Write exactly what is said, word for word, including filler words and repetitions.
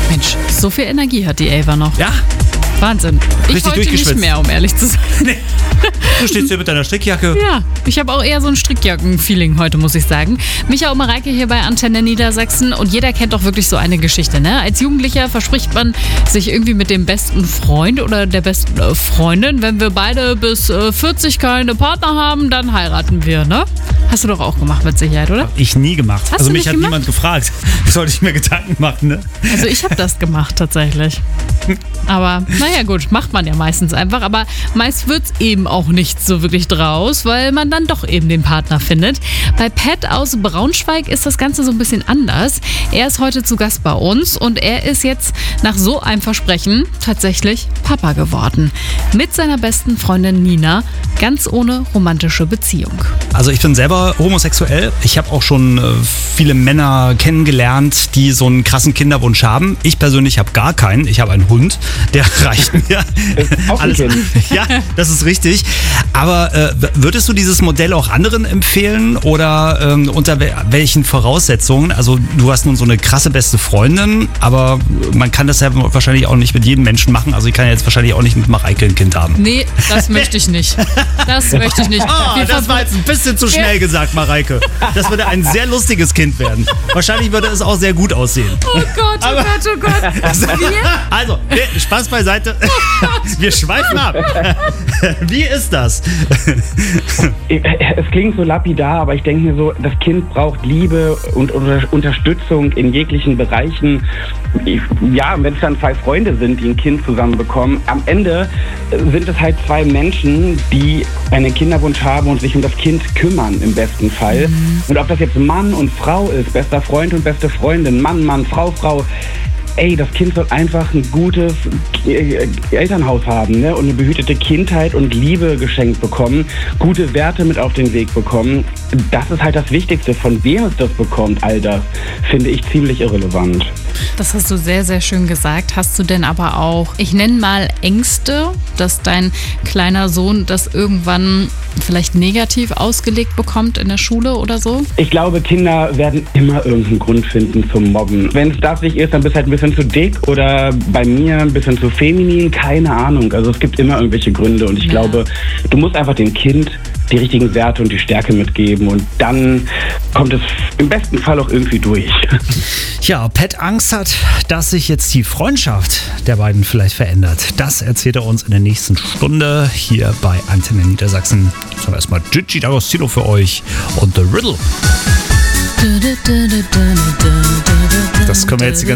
Mensch, so viel Energie hat die Ava noch. Ja. Wahnsinn. Ich Richtig wollte nicht mehr, um ehrlich zu sein. Nee. Du stehst hier mit deiner Strickjacke. Ja, ich habe auch eher so ein Strickjacken-Feeling heute, muss ich sagen. Micha und Mareike hier bei Antenne Niedersachsen und jeder kennt doch wirklich so eine Geschichte, ne? Als Jugendlicher verspricht man sich irgendwie mit dem besten Freund oder der besten äh, Freundin, wenn wir beide bis äh, vierzig keine Partner haben, dann heiraten wir, ne? Hast du doch auch gemacht mit Sicherheit, oder? Hab ich nie gemacht. Hast also du mich nicht hat gemacht? niemand gefragt. Sollte ich mir Gedanken machen, ne? Also ich habe das gemacht tatsächlich. Aber naja gut, macht man ja meistens einfach. Aber meist wird's eben auch nicht so wirklich draus, weil man dann doch eben den Partner findet. Bei Pat aus Braunschweig ist das Ganze so ein bisschen anders. Er ist heute zu Gast bei uns und er ist jetzt nach so einem Versprechen tatsächlich Papa geworden. Mit seiner besten Freundin Nina, ganz ohne romantische Beziehung. Also ich bin selber homosexuell. Ich habe auch schon äh, viele Männer kennengelernt, die so einen krassen Kinderwunsch haben. Ich persönlich habe gar keinen. Ich habe einen Hund, der reicht mir. Auch ein Kind. Ja, das ist richtig. Aber äh, würdest du dieses Modell auch anderen empfehlen oder ähm, unter wel- welchen Voraussetzungen? Also du hast nun so eine krasse beste Freundin, aber man kann das ja wahrscheinlich auch nicht mit jedem Menschen machen. Also ich kann jetzt wahrscheinlich auch nicht mit Mareike ein Kind haben. Nee, das möchte ich nicht. Das möchte ich nicht. Oh, Wir das war jetzt ein bisschen zu schnell gesagt, Mareike. Das würde ein sehr lustiges Kind werden. Wahrscheinlich würde es auch sehr gut aussehen. Oh Gott, oh Aber- Gott, oh Gott. Wir? Also, nee, Spaß beiseite. Wir schweifen ab. Wie ist das? Es klingt so lapidar, aber ich denke mir so, das Kind braucht Liebe und Unter- Unterstützung in jeglichen Bereichen. Ich- Ja, wenn es dann zwei Freunde sind, die ein Kind zusammen bekommen, am Ende sind es halt zwei Menschen, die einen Kinderwunsch haben und sich um das Kind kümmern im besten Fall. Und ob das jetzt Mann und Frau ist, bester Freund und beste Freundin, Mann, Mann, Frau, Frau, ey, das Kind soll einfach ein gutes äh, Elternhaus haben, ne? Und eine behütete Kindheit und Liebe geschenkt bekommen, gute Werte mit auf den Weg bekommen. Das ist halt das Wichtigste. Von wem es das bekommt, all das, finde ich ziemlich irrelevant. Das hast du sehr, sehr schön gesagt. Hast du denn aber auch, ich nenne mal Ängste, dass dein kleiner Sohn das irgendwann vielleicht negativ ausgelegt bekommt in der Schule oder so? Ich glaube, Kinder werden immer irgendeinen Grund finden zum Mobben. Wenn es das nicht ist, dann bist du halt ein bisschen zu dick oder bei mir ein bisschen zu feminin, keine Ahnung. Also es gibt immer irgendwelche Gründe und ich Ja. glaube, du musst einfach dem Kind die richtigen Werte und die Stärke mitgeben und dann kommt es im besten Fall auch irgendwie durch. Ja, Pat Angst hat, dass sich jetzt die Freundschaft der beiden vielleicht verändert. Das erzählt er uns in der nächsten Stunde hier bei Antenne Niedersachsen. Jetzt haben wir erstmal Gigi D'Agostino für euch und The Riddle. Das können wir jetzt die ganze